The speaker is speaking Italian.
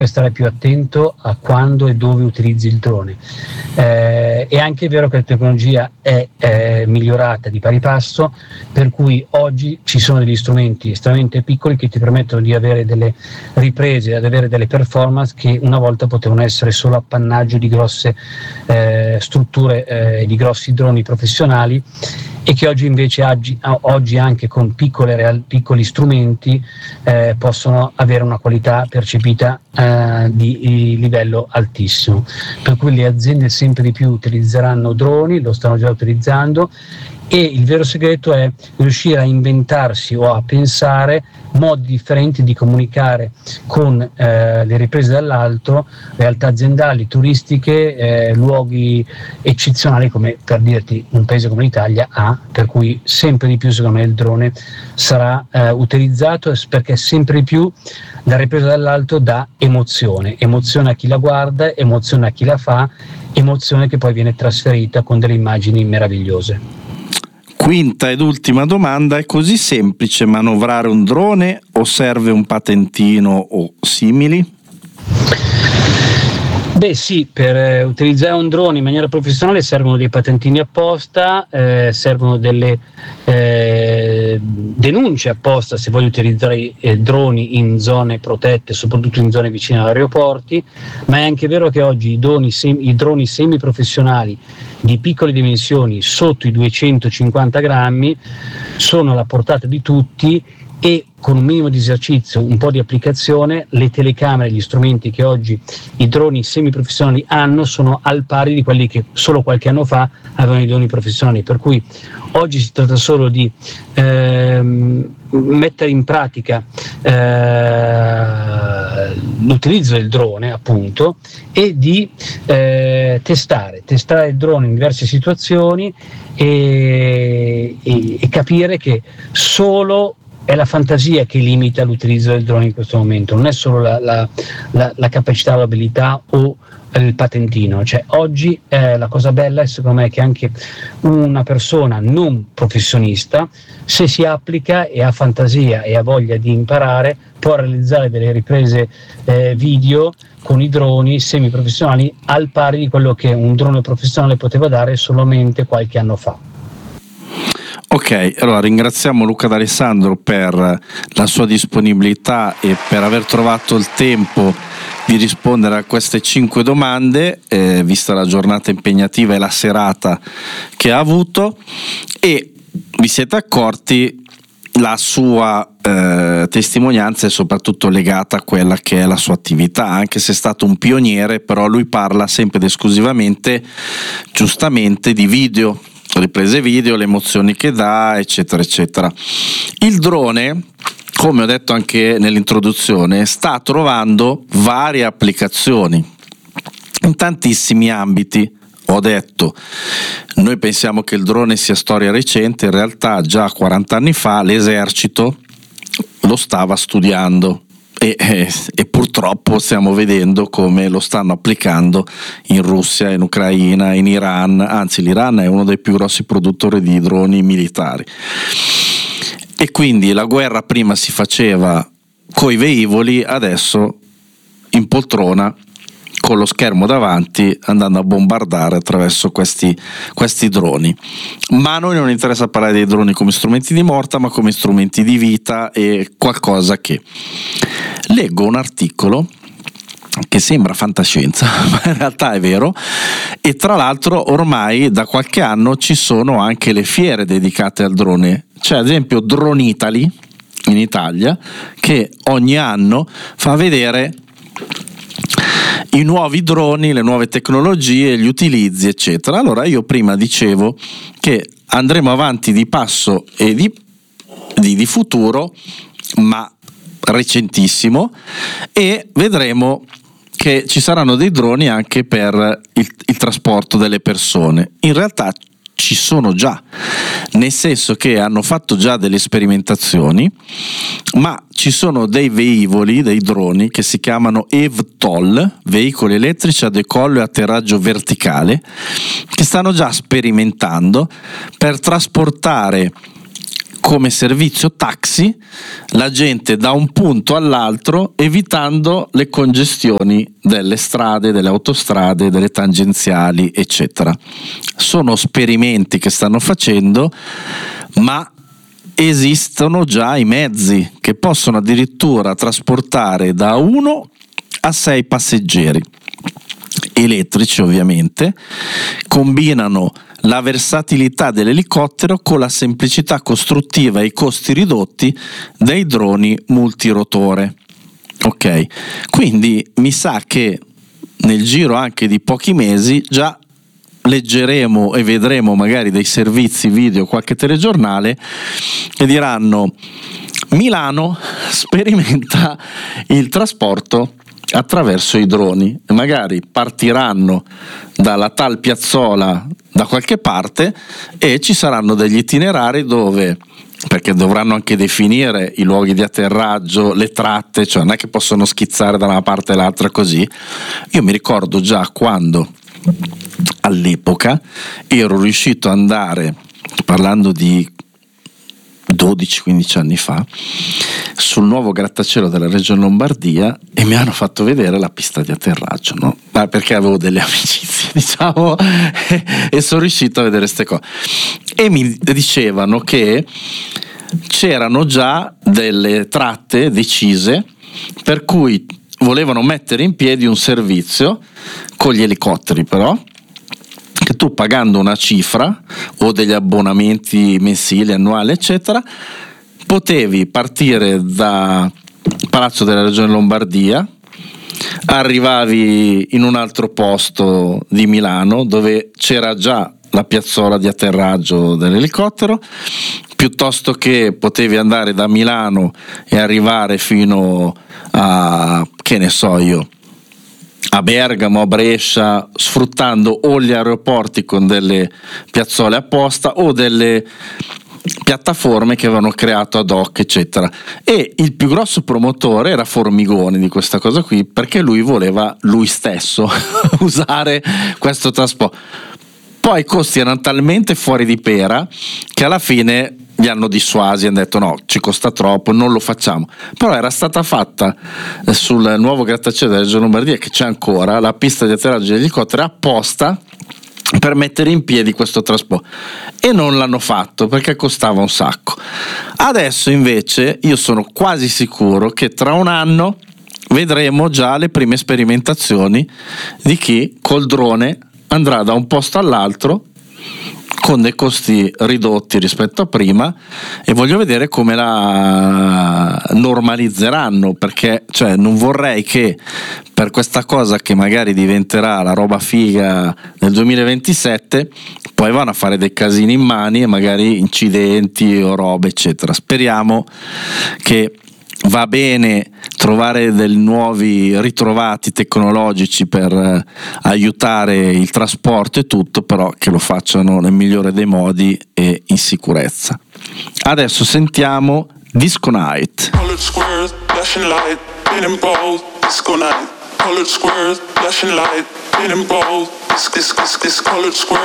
stare più attento a quando e dove utilizzi il drone. È anche vero che la tecnologia è migliorata di pari passo, per cui oggi ci sono degli strumenti estremamente piccoli che ti permettono di avere delle riprese, di avere delle performance che una volta potevano essere solo appannaggio di grosse strutture, di grossi droni professionali, e che oggi invece anche con piccoli strumenti possono avere una qualità percepita di livello altissimo, per cui le aziende sempre di più utilizzeranno droni, lo stanno già utilizzando, e il vero segreto è riuscire a inventarsi o a pensare modi differenti di comunicare con le riprese dall'alto, realtà aziendali, turistiche, luoghi eccezionali, come per dirti un paese come l'Italia ha, per cui sempre di più secondo me il drone sarà utilizzato, perché sempre di più la ripresa dall'alto dà emozione a chi la guarda, emozione a chi la fa, emozione che poi viene trasferita con delle immagini meravigliose. Quinta ed ultima domanda: è così semplice manovrare un drone o serve un patentino o simili? Beh sì, per utilizzare un drone in maniera professionale servono dei patentini apposta, servono delle denunce apposta se voglio utilizzare droni in zone protette, soprattutto in zone vicine agli aeroporti, ma è anche vero che oggi i droni semiprofessionali di piccole dimensioni, sotto i 250 grammi, sono alla portata di tutti, e con un minimo di esercizio, un po' di applicazione, le telecamere, gli strumenti che oggi i droni semiprofessionali hanno sono al pari di quelli che solo qualche anno fa avevano i droni professionali, per cui oggi si tratta solo di mettere in pratica l'utilizzo del drone, appunto, e di testare il drone in diverse situazioni e capire che solo è la fantasia che limita l'utilizzo del drone in questo momento, non è solo la capacità, l'abilità o il patentino. Cioè, oggi la cosa bella è, secondo me, che anche una persona non professionista, se si applica e ha fantasia e ha voglia di imparare, può realizzare delle riprese video con i droni semiprofessionali al pari di quello che un drone professionale poteva dare solamente qualche anno fa. Ok, allora ringraziamo Luca D'Alessandro per la sua disponibilità e per aver trovato il tempo di rispondere a queste 5 domande, vista la giornata impegnativa e la serata che ha avuto, e vi siete accorti la sua testimonianza è soprattutto legata a quella che è la sua attività, anche se è stato un pioniere, però lui parla sempre ed esclusivamente, giustamente, di video, riprese video, le emozioni che dà, eccetera eccetera. Il drone, come ho detto anche nell'introduzione, sta trovando varie applicazioni in tantissimi ambiti. Ho detto, noi pensiamo che il drone sia storia recente, in realtà già 40 anni fa l'esercito lo stava studiando. E purtroppo stiamo vedendo come lo stanno applicando in Russia, in Ucraina, in Iran, anzi l'Iran è uno dei più grossi produttori di droni militari. E quindi la guerra prima si faceva coi velivoli, adesso in poltrona con lo schermo davanti, andando a bombardare attraverso questi droni. Ma a noi non interessa parlare dei droni come strumenti di morte, ma come strumenti di vita, e qualcosa che... Leggo un articolo che sembra fantascienza, ma in realtà è vero, e tra l'altro ormai da qualche anno ci sono anche le fiere dedicate al drone. C'è ad esempio Drone Italy in Italia, che ogni anno fa vedere i nuovi droni, le nuove tecnologie, gli utilizzi, eccetera. Allora io prima dicevo che andremo avanti di passo e di futuro, ma recentissimo, e vedremo che ci saranno dei droni anche per il trasporto delle persone. In realtà ci sono già, nel senso che hanno fatto già delle sperimentazioni, ma ci sono dei velivoli, dei droni che si chiamano eVTOL, veicoli elettrici a decollo e atterraggio verticale, che stanno già sperimentando per trasportare come servizio taxi la gente da un punto all'altro, evitando le congestioni delle strade, delle autostrade, delle tangenziali, eccetera. Sono esperimenti che stanno facendo, ma esistono già i mezzi che possono addirittura trasportare da 1 a 6 passeggeri, elettrici ovviamente, combinano la versatilità dell'elicottero con la semplicità costruttiva e i costi ridotti dei droni multirotore. Ok, quindi mi sa che nel giro anche di pochi mesi già leggeremo e vedremo magari dei servizi video, qualche telegiornale che diranno: Milano sperimenta il trasporto attraverso i droni, e magari partiranno dalla tal piazzola da qualche parte e ci saranno degli itinerari dove, perché dovranno anche definire i luoghi di atterraggio, le tratte, cioè non è che possono schizzare da una parte all'altra così. Io mi ricordo già quando all'epoca ero riuscito ad andare, parlando di 12-15 anni fa, sul nuovo grattacielo della Regione Lombardia, e mi hanno fatto vedere la pista di atterraggio, no? Ma perché avevo delle amicizie, diciamo, e sono riuscito a vedere queste cose. E mi dicevano che c'erano già delle tratte decise per cui volevano mettere in piedi un servizio con gli elicotteri, però, che tu, pagando una cifra o degli abbonamenti mensili, annuali, eccetera, potevi partire da Palazzo della Regione Lombardia, arrivavi in un altro posto di Milano dove c'era già la piazzola di atterraggio dell'elicottero, piuttosto che potevi andare da Milano e arrivare fino a, che ne so io, a Bergamo, a Brescia, sfruttando o gli aeroporti con delle piazzole apposta o delle piattaforme che avevano creato ad hoc, eccetera. E il più grosso promotore era Formigoni di questa cosa qui, perché lui voleva lui stesso usare questo trasporto. Poi i costi erano talmente fuori di pera che alla fine li hanno dissuasi e hanno detto no, ci costa troppo, non lo facciamo. Però era stata fatta sul nuovo grattacielo della Regione Lombardia, che c'è ancora, la pista di atterraggio degli elicotteri apposta per mettere in piedi questo trasporto, e non l'hanno fatto perché costava un sacco. Adesso invece io sono quasi sicuro che tra un anno vedremo già le prime sperimentazioni di chi col drone andrà da un posto all'altro con dei costi ridotti rispetto a prima, e voglio vedere come la normalizzeranno, perché cioè non vorrei che per questa cosa, che magari diventerà la roba figa nel 2027, poi vanno a fare dei casini in mani e magari incidenti o robe eccetera. Speriamo che va bene trovare dei nuovi ritrovati tecnologici per aiutare il trasporto e tutto, però che lo facciano nel migliore dei modi e in sicurezza. Adesso sentiamo Disco Night. Colored squares, flashing light, in bold, disco night. Colored squares, flashing light, in bold, this colored square.